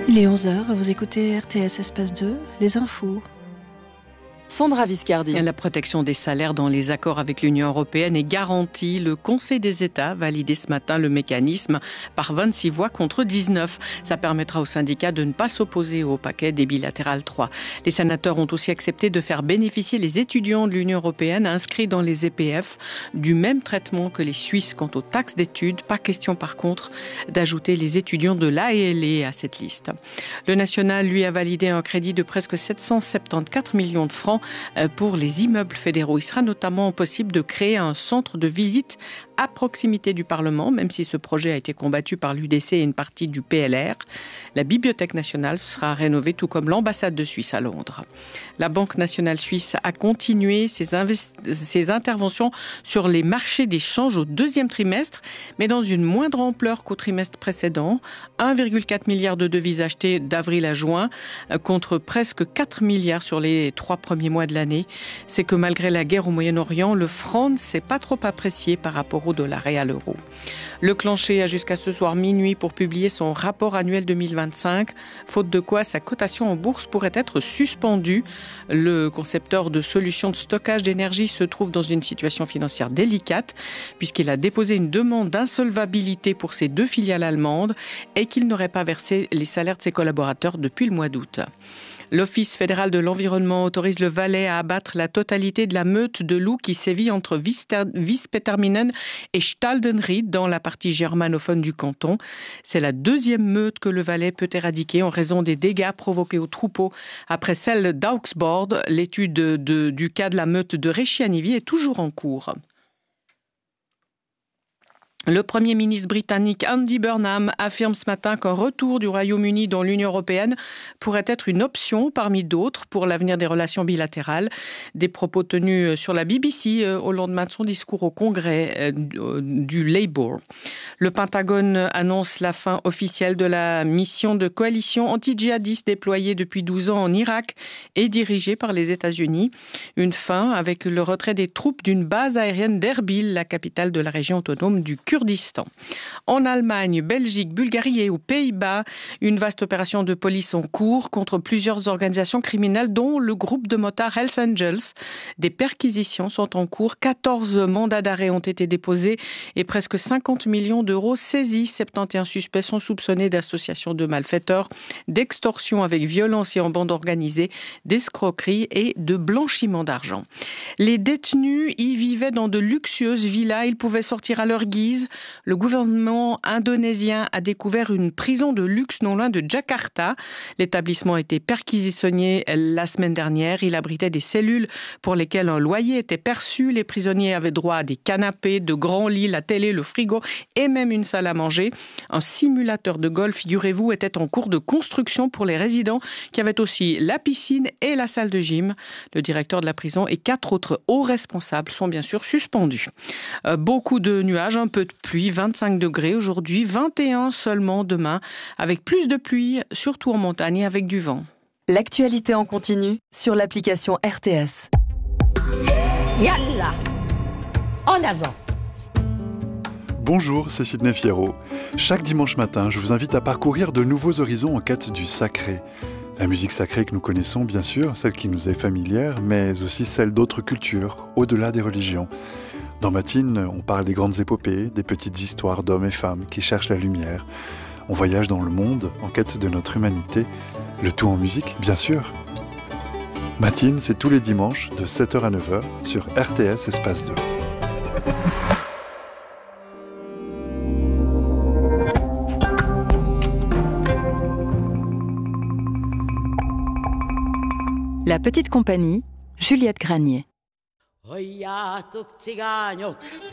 Il est 11h, vous écoutez RTS Espace 2, les infos. Sandra Viscardi. La protection des salaires dans les accords avec l'Union européenne est garantie. Le Conseil des États a validé ce matin le mécanisme par 26 voix contre 19. Ça permettra aux syndicats de ne pas s'opposer au paquet des bilatérales 3. Les sénateurs ont aussi accepté de faire bénéficier les étudiants de l'Union européenne inscrits dans les EPF du même traitement que les Suisses quant aux taxes d'études. Pas question par contre d'ajouter les étudiants de l'AELE à cette liste. Le national, lui, a validé un crédit de presque 774 millions de francs pour les immeubles fédéraux. Il sera notamment possible de créer un centre de visite à proximité du Parlement, même si ce projet a été combattu par l'UDC et une partie du PLR. La Bibliothèque nationale sera rénovée, tout comme l'ambassade de Suisse à Londres. La Banque nationale suisse a continué ses interventions sur les marchés des changes au deuxième trimestre, mais dans une moindre ampleur qu'au trimestre précédent. 1,4 milliard de devises achetées d'avril à juin, contre presque 4 milliards sur les 3 premiers mois de l'année. C'est que malgré la guerre au Moyen-Orient, le franc ne s'est pas trop apprécié par rapport au dollar et à l'euro. Le Clancher a jusqu'à ce soir minuit pour publier son rapport annuel 2025, faute de quoi sa cotation en bourse pourrait être suspendue. Le concepteur de solutions de stockage d'énergie se trouve dans une situation financière délicate puisqu'il a déposé une demande d'insolvabilité pour ses 2 filiales allemandes et qu'il n'aurait pas versé les salaires de ses collaborateurs depuis le mois d'août. L'Office fédéral de l'environnement autorise le Valais à abattre la totalité de la meute de loups qui sévit entre Wiespeterminen et Staldenried dans la partie germanophone du canton. C'est la 2e meute que le Valais peut éradiquer en raison des dégâts provoqués aux troupeaux après celle d'Augsburg. L'étude du cas de la meute de Rechianivi est toujours en cours. Le Premier ministre britannique Andy Burnham affirme ce matin qu'un retour du Royaume-Uni dans l'Union européenne pourrait être une option parmi d'autres pour l'avenir des relations bilatérales. Des propos tenus sur la BBC au lendemain de son discours au Congrès du Labour. Le Pentagone annonce la fin officielle de la mission de coalition anti-djihadiste déployée depuis 12 ans en Irak et dirigée par les États-Unis. Une fin avec le retrait des troupes d'une base aérienne d'Erbil, la capitale de la région autonome du Kurdistan. En Allemagne, Belgique, Bulgarie et aux Pays-Bas, une vaste opération de police en cours contre plusieurs organisations criminelles dont le groupe de motards Hells Angels. Des perquisitions sont en cours, 14 mandats d'arrêt ont été déposés et presque 50 millions d'euros saisis. 71 suspects sont soupçonnés d'association de malfaiteurs, d'extorsion avec violence et en bande organisée, d'escroquerie et de blanchiment d'argent. Les détenus y vivaient dans de luxueuses villas, ils pouvaient sortir à leur guise. Le gouvernement indonésien a découvert une prison de luxe non loin de Jakarta. L'établissement a été perquisitionné la semaine dernière. Il abritait des cellules pour lesquelles un loyer était perçu. Les prisonniers avaient droit à des canapés, de grands lits, la télé, le frigo et même une salle à manger. Un simulateur de golf, figurez-vous, était en cours de construction pour les résidents qui avaient aussi la piscine et la salle de gym. Le directeur de la prison et 4 autres hauts responsables sont bien sûr suspendus. Beaucoup de nuages, un peu de pluie, 25 degrés aujourd'hui, 21 seulement demain, avec plus de pluie, surtout en montagne et avec du vent. L'actualité en continu sur l'application RTS. Yallah, en avant. Bonjour, c'est Sidney Fierro. Chaque dimanche matin, je vous invite à parcourir de nouveaux horizons en quête du sacré. La musique sacrée que nous connaissons, bien sûr, celle qui nous est familière, mais aussi celle d'autres cultures, au-delà des religions. Dans Matine, on parle des grandes épopées, des petites histoires d'hommes et femmes qui cherchent la lumière. On voyage dans le monde en quête de notre humanité, le tout en musique, bien sûr. Matine, c'est tous les dimanches de 7h à 9h sur RTS Espace 2. La petite compagnie, Juliette Granier.